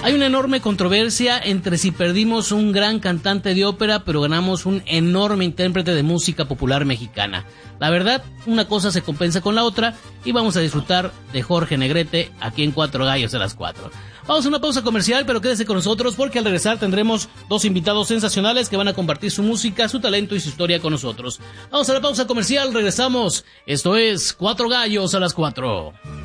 Hay una enorme controversia entre si perdimos un gran cantante de ópera, pero ganamos un enorme intérprete de música popular mexicana. La verdad, una cosa se compensa con la otra y vamos a disfrutar de Jorge Negrete aquí en Cuatro Gallos a las 4. Vamos a una pausa comercial, pero quédese con nosotros porque al regresar tendremos dos invitados sensacionales que van a compartir su música, su talento y su historia con nosotros. Vamos a la pausa comercial, regresamos. Esto es Cuatro Gallos a las 4.